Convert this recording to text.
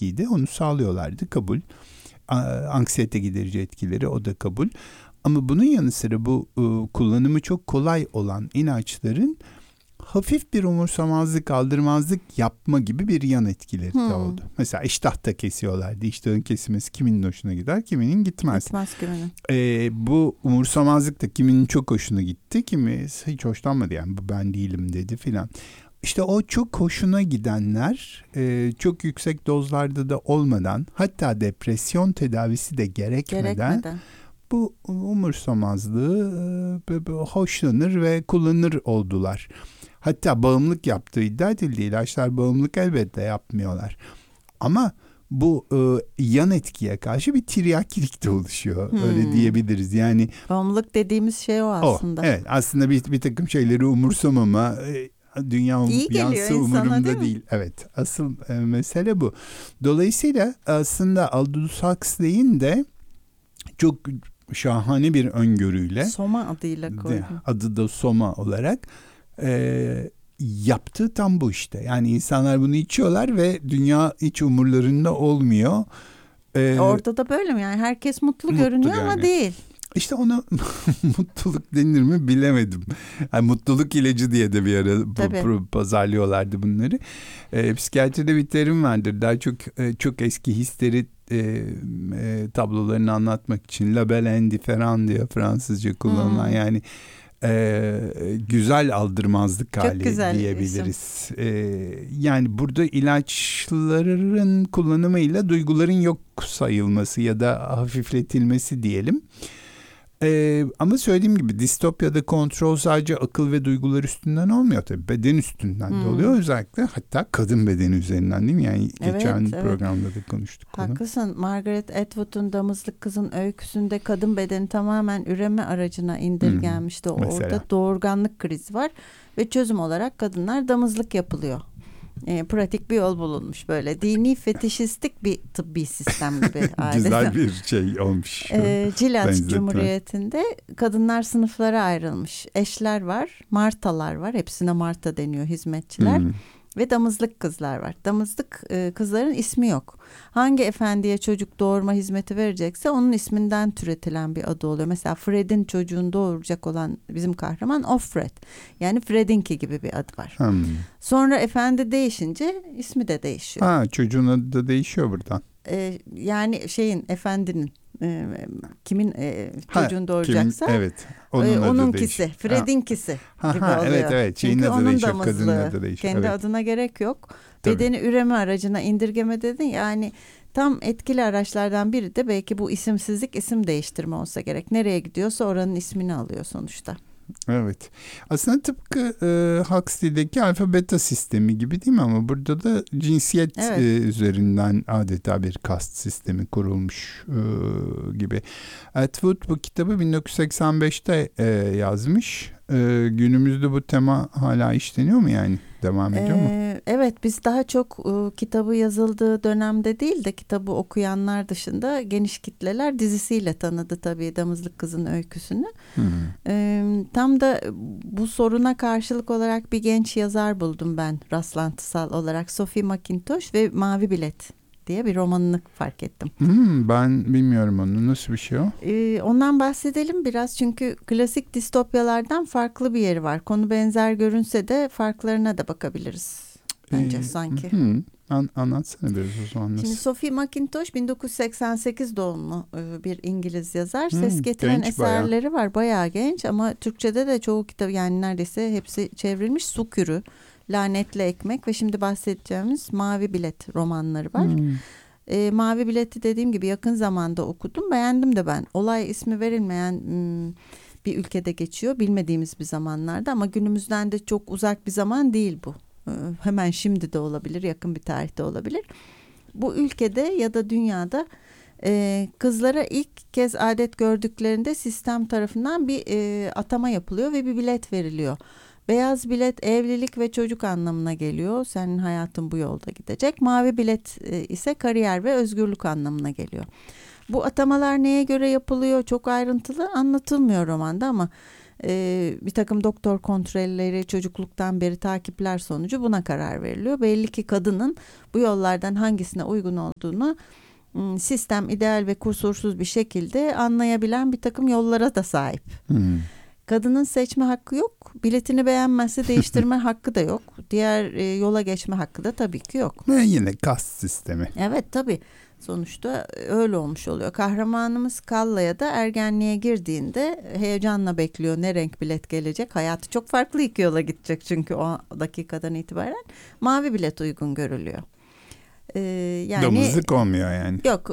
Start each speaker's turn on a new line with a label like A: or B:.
A: etkiydi. Onu sağlıyorlardı, kabul. Anksiyete giderici etkileri, o da kabul. Ama bunun yanı sıra bu kullanımı çok kolay olan ilaçların hafif bir umursamazlık, aldırmazlık yapma gibi bir yan etkileri de oldu. Mesela iştahta kesiyorlardı. İştahın kesilmesi kiminin hoşuna gider, kiminin gitmez.
B: Gitmez kiminin.
A: Bu umursamazlık da kiminin çok hoşuna gitti, kimi hiç hoşlanmadı, yani bu ben değilim dedi filan. İşte o çok hoşuna gidenler çok yüksek dozlarda da olmadan, hatta depresyon tedavisi de gerekmeden. Bu umursamazlığı hoşlanır ve kullanır oldular. Hatta bağımlılık yaptığı iddia edildi. İlaçlar bağımlılık elbette yapmıyorlar. Ama bu yan etkiye karşı bir tiryakilik de oluşuyor. Öyle diyebiliriz. Yani
B: bağımlılık dediğimiz şey o aslında.
A: Evet, aslında bir takım şeyleri umursamama, dünya yansı umurumda değil. Evet, asıl mesele bu. Dolayısıyla aslında Aldous Huxley'in de çok şahane bir öngörüyle,
B: Soma adıyla koydum.
A: Adı da Soma olarak yaptığı tam bu işte. Yani insanlar bunu içiyorlar ve dünya hiç umurlarında olmuyor.
B: Orada da böyle mi? Yani herkes mutlu görünüyor ama değil.
A: İşte ona mutluluk denir mi bilemedim. Yani mutluluk ilacı diye de bir ara pazarlıyorlardı bunları. Psikiyatride bir terim vardır. Daha çok eski histeri tablolarını anlatmak için label indifférent diye Fransızca kullanılan, yani güzel aldırmazlık hali diyebiliriz. Yani burada ilaçların kullanımıyla duyguların yok sayılması ya da hafifletilmesi diyelim. Ama söylediğim gibi distopyada kontrol sadece akıl ve duygular üstünden olmuyor tabii. Beden üstünden de oluyor. Özellikle hatta kadın bedeni üzerinden, değil mi? Yani geçen programda da konuştuk.
B: Haklısın. Margaret Atwood'un Damızlık Kız'ın öyküsünde kadın bedeni tamamen üreme aracına indirgenmişti. Orada doğurganlık krizi var ve çözüm olarak kadınlar damızlık yapılıyor. Pratik bir yol bulunmuş böyle. Dini fetişistik bir tıbbi sistem gibi.
A: Güzel bir şey olmuş.
B: Gilead Cumhuriyeti'nde kadınlar sınıflara ayrılmış. Eşler var, Martalar var. Hepsine Marta deniyor, hizmetçiler. Ve damızlık kızlar var. Damızlık kızların ismi yok. Hangi efendiye çocuk doğurma hizmeti verecekse onun isminden türetilen bir adı oluyor. Mesela Fred'in çocuğunu doğuracak olan bizim kahraman o Fred. Yani Fred'inki gibi bir adı var. Sonra efendi değişince ismi de değişiyor.
A: Çocuğun adı da değişiyor buradan.
B: Yani efendinin kimin çocuğunu doğuracaksa onunkisi, Fred'inkisi gibi oluyor.
A: Evet.
B: Çünkü onun damızlığı. Kendi adına gerek yok.
A: Tabii.
B: Bedeni üreme aracına indirgeme dedin. Yani tam etkili araçlardan biri de belki bu isimsizlik, isim değiştirme olsa gerek. Nereye gidiyorsa oranın ismini alıyor sonuçta.
A: Evet. Aslında tıpkı Huxley'deki alfa beta sistemi gibi değil mi? Ama burada da cinsiyet üzerinden adeta bir kast sistemi kurulmuş gibi. Atwood bu kitabı 1985'te yazmış. Günümüzde bu tema hala işleniyor mu yani? Devam ediyor mu?
B: Evet, biz daha çok kitabı yazıldığı dönemde değil de kitabı okuyanlar dışında geniş kitleler dizisiyle tanıdı tabii Damızlık Kız'ın öyküsünü. Tam da bu soruna karşılık olarak bir genç yazar buldum ben rastlantısal olarak. Sophie McIntosh ve Mavi Bilet diye bir romanını fark ettim.
A: Ben bilmiyorum onu. Nasıl bir şey o?
B: Ondan bahsedelim biraz çünkü klasik distopyalardan farklı bir yeri var. Konu benzer görünse de farklarına da bakabiliriz bence sanki.
A: Anlatsana biraz o zaman.
B: Şimdi Sophie McIntosh 1988 doğumlu bir İngiliz yazar. Ses getiren eserleri var. Bayağı genç ama Türkçe'de de çoğu kitap, yani neredeyse hepsi çevrilmiş. Su Kürü, Lanetli Ekmek ve şimdi bahsedeceğimiz Mavi Bilet romanları var. Mavi Bilet'i dediğim gibi yakın zamanda okudum. Beğendim de ben. Olay ismi verilmeyen bir ülkede geçiyor. Bilmediğimiz bir zamanlarda ama günümüzden de çok uzak bir zaman değil bu. Hemen şimdi de olabilir, yakın bir tarihte olabilir. Bu ülkede ya da dünyada kızlara ilk kez adet gördüklerinde sistem tarafından bir atama yapılıyor ve bir bilet veriliyor. Beyaz bilet evlilik ve çocuk anlamına geliyor. Senin hayatın bu yolda gidecek. Mavi bilet ise kariyer ve özgürlük anlamına geliyor. Bu atamalar neye göre yapılıyor? Çok ayrıntılı anlatılmıyor romanda ama Bir takım doktor kontrolleri, çocukluktan beri takipler sonucu buna karar veriliyor. Belli ki kadının bu yollardan hangisine uygun olduğunu sistem ideal ve kusursuz bir şekilde anlayabilen bir takım yollara da sahip. Kadının seçme hakkı yok. Biletini beğenmezse değiştirme hakkı da yok. Diğer yola geçme hakkı da tabii ki yok.
A: Yine kast sistemi.
B: Evet, tabii. Sonuçta öyle olmuş oluyor. Kahramanımız Kalla'ya da ergenliğe girdiğinde heyecanla bekliyor ne renk bilet gelecek. Hayatı çok farklı iki yola gidecek çünkü o dakikadan itibaren mavi bilet uygun görülüyor.
A: Damızlık olmuyor yani.
B: Yok,